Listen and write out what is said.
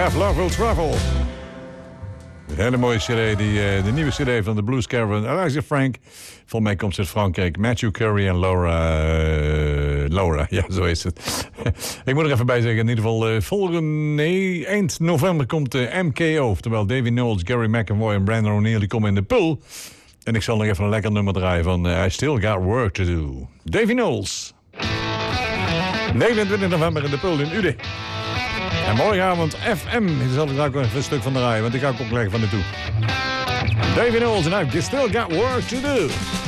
Have Love Will Travel. Een hele mooie cd, de nieuwe cd van de Blues Caravan. Eliza Frank, volgens mij komt ze uit Frankrijk. Matthew Curry en Laura, ja, zo is het. Ik moet er even bij zeggen, in ieder geval eind november komt MKO. Oftewel Davy Knowles, Gary McEvoy en Brandon O'Neill, die komen in de pool. En ik zal nog even een lekker nummer draaien van I Still Got Work To Do. Davy Knowles. 29 november in de pool in Uden. En morgenavond FM. Hier zal ik ook even een stuk van de rij, want die ga ik ook leggen van de toe. Davy Knowles en I Still Got Work To Do.